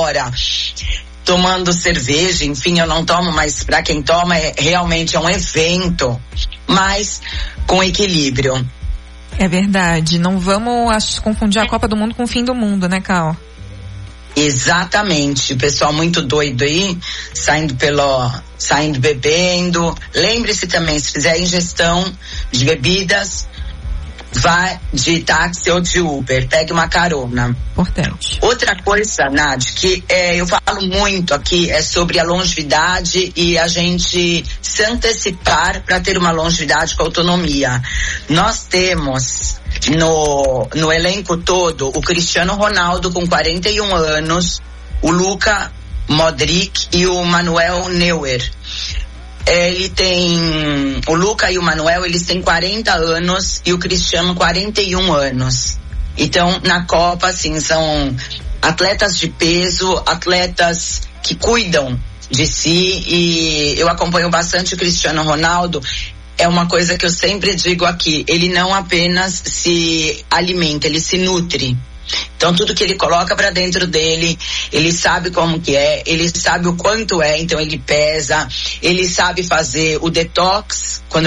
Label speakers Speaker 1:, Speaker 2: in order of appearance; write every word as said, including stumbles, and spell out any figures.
Speaker 1: fora, tomando cerveja, enfim, eu não tomo, mas para quem toma é, realmente é um evento, mas com equilíbrio.
Speaker 2: É verdade, não vamos acho, confundir a Copa do Mundo com o fim do mundo, né, Cal?
Speaker 1: Exatamente, o pessoal muito doido aí, saindo pelo, saindo bebendo. Lembre-se também, se fizer ingestão de bebidas, vá de táxi ou de Uber, pegue uma carona.
Speaker 2: Importante.
Speaker 1: Outra coisa, Nádia, que é, eu falo muito aqui é sobre a longevidade e a gente se antecipar para ter uma longevidade com autonomia. Nós temos no, no elenco todo o Cristiano Ronaldo com quarenta e um anos, o Luka Modric e o Manuel Neuer. Ele tem, o Luka e o Manuel, eles têm quarenta anos e o Cristiano quarenta e um anos. Então, na Copa, assim, são atletas de peso, atletas que cuidam de si, e eu acompanho bastante o Cristiano Ronaldo. É uma coisa que eu sempre digo aqui, ele não apenas se alimenta, ele se nutre. Então tudo que ele coloca para dentro dele, ele sabe como que é, ele sabe o quanto é, então ele pesa, ele sabe fazer o detox, quando